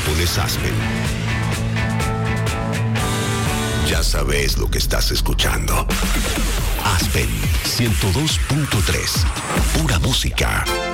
pones Aspen, ya sabes lo que estás escuchando. Aspen 102.3, pura música.